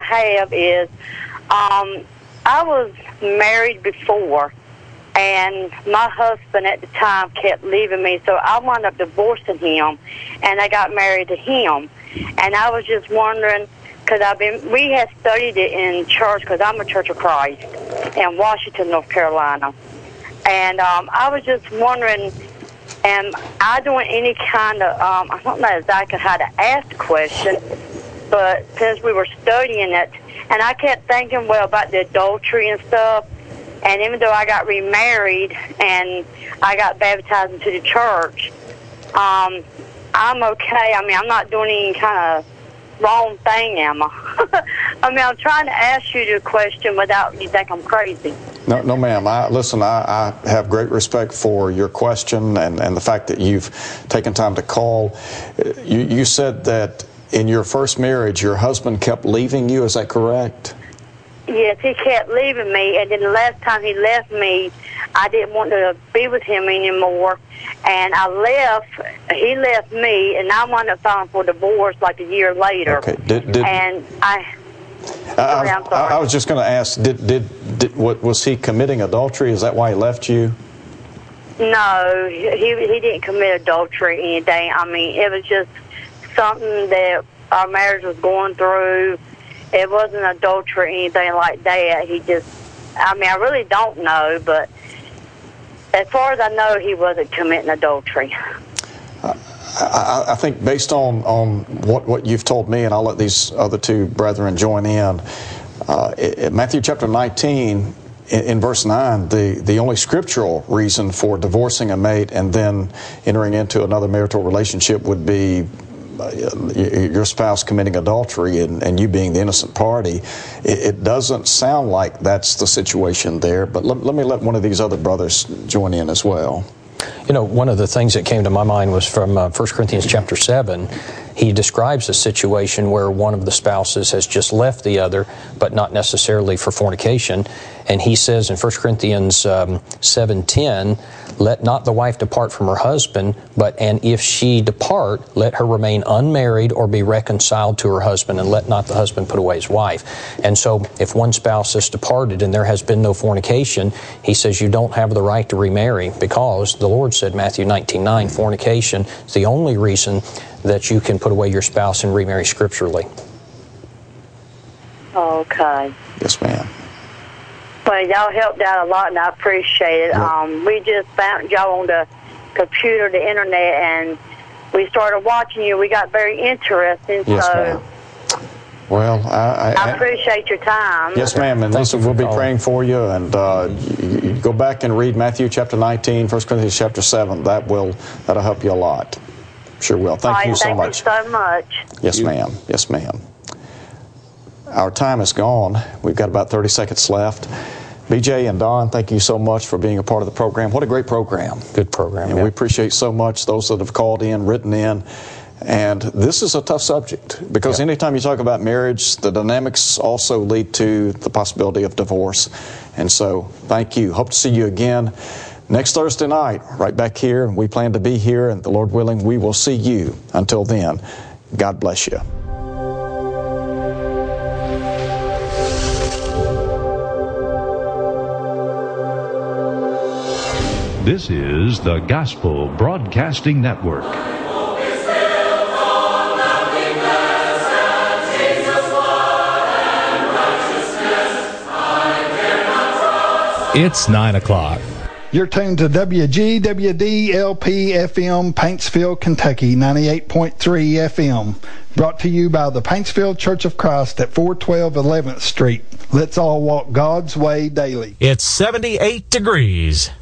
have is, I was married before, and my husband at the time kept leaving me, so I wound up divorcing him, and I got married to him. And I was just wondering, because we had studied it in church, because I'm a Church of Christ in Washington, North Carolina. And I was just wondering, am I doing any kind of, I don't know exactly how to ask the question, but since we were studying it, and I kept thinking, well, about the adultery and stuff, and even though I got remarried and I got baptized into the church, I'm okay. I mean, I'm not doing any kind of wrong thing, am I? I mean, I'm trying to ask you the question without you think I'm crazy. No, ma'am. I have great respect for your question and the fact that you've taken time to call. You said that in your first marriage, your husband kept leaving you. Is that correct? Yes, he kept leaving me, and then the last time he left me, I didn't want to be with him anymore, and I left. He left me, and I wound up filing for divorce like a year later. Okay. I'm sorry. I was just going to ask, was he committing adultery? Is that why he left you? No, he didn't commit adultery or anything. I mean, it was just something that our marriage was going through. It wasn't adultery or anything like that. He just, I mean, I really don't know, but as far as I know, he wasn't committing adultery. I think based on what you've told me, and I'll let these other two brethren join in, Matthew chapter 19, in verse 9, the only scriptural reason for divorcing a mate and then entering into another marital relationship would be your spouse committing adultery and you being the innocent party. It doesn't sound like that's the situation there, but let me let one of these other brothers join in as well. You know, one of the things that came to my mind was from 1 Corinthians chapter 7. He describes a situation where one of the spouses has just left the other, but not necessarily for fornication. And he says in 1 Corinthians 7:10, let not the wife depart from her husband, and if she depart, let her remain unmarried or be reconciled to her husband, and let not the husband put away his wife. And so if one spouse has departed and there has been no fornication, he says you don't have the right to remarry, because the Lord said, Matthew 19:9, fornication is the only reason that you can put away your spouse and remarry scripturally. Okay. Yes, ma'am. Well, y'all helped out a lot, and I appreciate it. Yep. We just found y'all on the computer, the internet, and we started watching you. We got very interested. Yes, so ma'am. Well, I appreciate your time. Yes, ma'am. And listen, we'll be praying for you. And you go back and read Matthew chapter 19, 1 Corinthians chapter 7. That'll help you a lot. Sure will. Thank you so much. Thank you so much. Yes, ma'am. Yes, ma'am. Our time is gone. We've got about 30 seconds left. BJ and Don, thank you so much for being a part of the program. What a great program. Good program. And we appreciate so much those that have called in, written in. And this is a tough subject because anytime you talk about marriage, the dynamics also lead to the possibility of divorce. And so thank you. Hope to see you again next Thursday night, right back here. We plan to be here, and the Lord willing, we will see you. Until then, God bless you. This is the Gospel Broadcasting Network. It's 9 o'clock. You're tuned to WGWD-LP-FM, Paintsville, Kentucky, 98.3 FM. Brought to you by the Paintsville Church of Christ at 412 11th Street. Let's all walk God's way daily. It's 78 degrees.